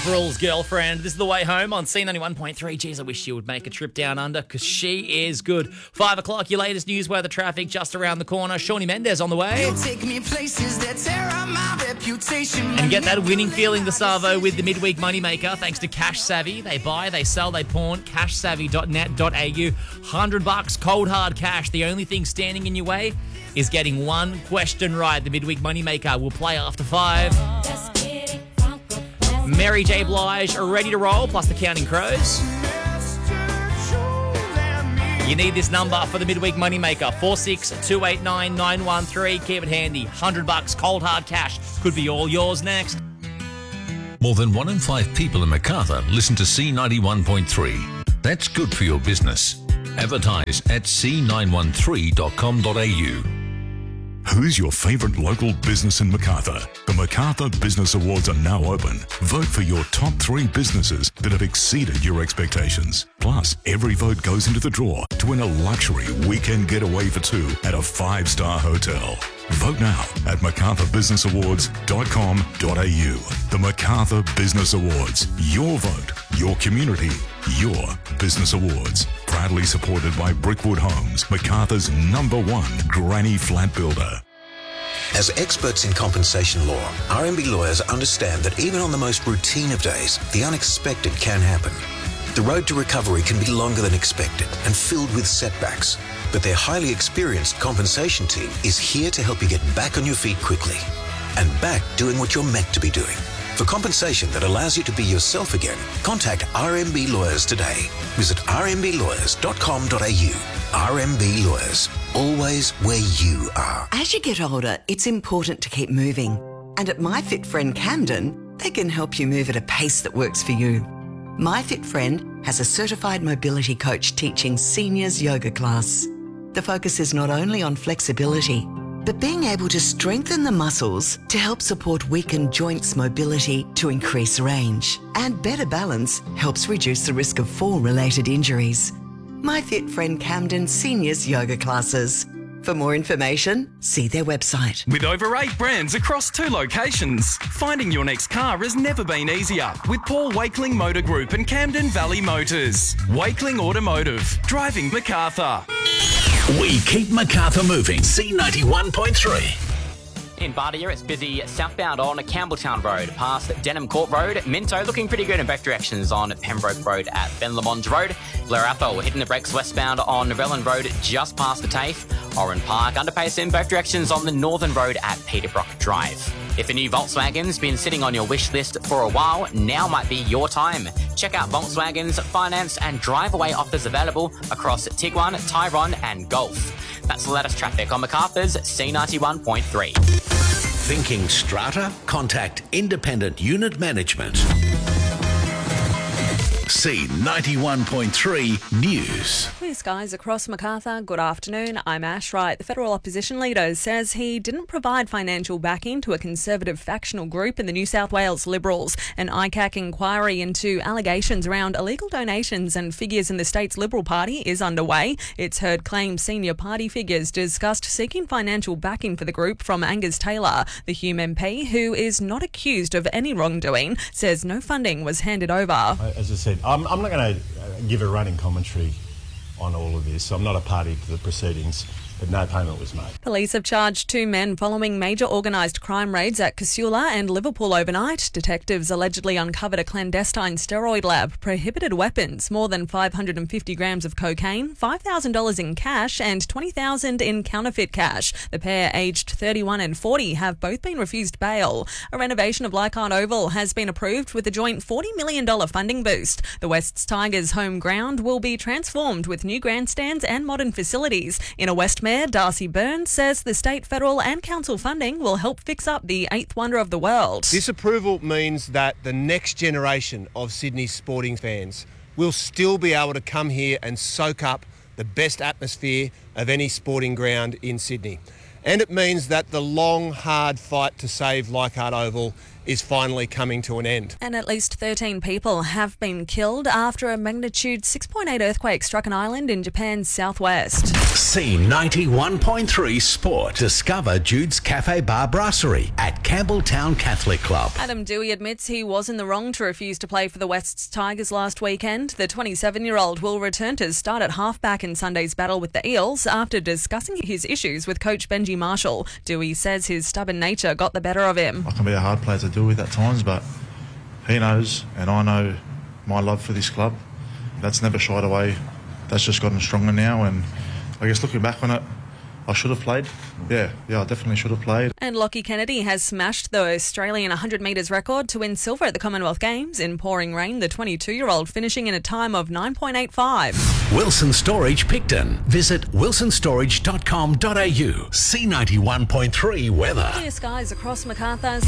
Avril's girlfriend. This is The Way Home on C91.3. Jeez, I wish she would make a trip down under because she is good. 5 o'clock, your latest news weather traffic just around the corner. Shawnee Mendez on the way. Take me places that tear up my reputation. And get that winning feeling this Savo with the midweek moneymaker thanks to Cash Savvy. They buy, they sell, they pawn. Cashsavvy.net.au. $100 cold hard cash. The only thing standing in your way is getting one question right. The midweek moneymaker will play after 5. Mary J. Blige are ready to roll, plus the Counting Crows. You need this number for the midweek moneymaker, 46289-913. Keep it handy. $100 cold hard cash could be all yours next. More than 1 in 5 people in Macarthur listen to C91.3. That's good for your business. Advertise at c913.com.au. Who's your favourite local business in Macarthur? The Macarthur Business Awards are now open. Vote for your top 3 businesses that have exceeded your expectations. Plus, every vote goes into the draw to win a luxury weekend getaway for 2 at a 5-star hotel. Vote now at macarthurbusinessawards.com.au. The Macarthur Business Awards. Your vote, your community, your business awards. Proudly supported by Brickwood Homes, Macarthur's #1 granny flat builder. As experts in compensation law, RMB lawyers understand that even on the most routine of days, the unexpected can happen. The road to recovery can be longer than expected and filled with setbacks. But their highly experienced compensation team is here to help you get back on your feet quickly and back doing what you're meant to be doing. For compensation that allows you to be yourself again, contact RMB Lawyers today. Visit rmblawyers.com.au. RMB Lawyers, always where you are. As you get older, it's important to keep moving. And at MyFitFriend Camden, they can help you move at a pace that works for you. MyFitFriend has a certified mobility coach teaching seniors yoga class. The focus is not only on flexibility, but being able to strengthen the muscles to help support weakened joints mobility to increase range. And better balance helps reduce the risk of fall-related injuries. MyFitFriend Camden Seniors Yoga Classes. For more information, see their website. With over 8 brands across 2 locations, finding your next car has never been easier with Paul Wakeling Motor Group and Camden Valley Motors. Wakeling Automotive, driving Macarthur. We keep Macarthur moving. C91.3. In Bardia, it's busy southbound on Campbelltown Road, past Denham Court Road. Minto looking pretty good in both directions on Pembroke Road at Ben Lamond Road. Blair Athol hitting the brakes westbound on Relland Road just past the TAFE. Oran Park underpace in both directions on the Northern Road at Peterbrook Drive. If a new Volkswagen's been sitting on your wish list for a while, now might be your time. Check out Volkswagen's finance and drive-away offers available across Tiguan, Tyrone and Golf. That's the latest traffic on Macarthur's C91.3. Thinking strata? Contact Independent Unit Management. C91.3 News. Clear skies across Macarthur. Good afternoon. I'm Ash Wright. The federal opposition leader says he didn't provide financial backing to a Conservative factional group in the New South Wales Liberals. An ICAC inquiry into allegations around illegal donations and figures in the state's Liberal Party is underway. It's heard claims senior party figures discussed seeking financial backing for the group from Angus Taylor. The Hume MP, who is not accused of any wrongdoing, says no funding was handed over. As I said, I'm not going to give a running commentary on all of this. I'm not a party to the proceedings, but no payment was made. Police have charged 2 men following major organised crime raids at Casula and Liverpool overnight. Detectives allegedly uncovered a clandestine steroid lab, prohibited weapons, more than 550 grams of cocaine, $5,000 in cash and $20,000 in counterfeit cash. The pair, aged 31 and 40, have both been refused bail. A renovation of Leichhardt Oval has been approved with a joint $40 million funding boost. The Wests Tigers' home ground will be transformed with new grandstands and modern facilities. Inner West Mayor Darcy Byrne says the state, federal and council funding will help fix up the 8th wonder of the world. This approval means that the next generation of Sydney sporting fans will still be able to come here and soak up the best atmosphere of any sporting ground in Sydney. And it means that the long, hard fight to save Leichhardt Oval is finally coming to an end. And at least 13 people have been killed after a magnitude 6.8 earthquake struck an island in Japan's southwest. C91.3 Sport. Discover Jude's Cafe Bar Brasserie at Campbelltown Catholic Club. Adam Dewey admits he was in the wrong to refuse to play for the Wests Tigers last weekend. The 27-year-old will return to start at halfback in Sunday's battle with the Eels after discussing his issues with coach Benji Marshall. Dewey says his stubborn nature got the better of him. I can be a hard player to deal with at times, but he knows and I know my love for this club. That's never shied away. That's just gotten stronger now, and I guess looking back on it, I should have played. Yeah, I definitely should have played. And Lockie Kennedy has smashed the Australian 100 metres record to win silver at the Commonwealth Games in pouring rain, the 22-year-old finishing in a time of 9.85. Wilson Storage Picton. Visit wilsonstorage.com.au. C91.3 weather. Clear skies across Macarthur.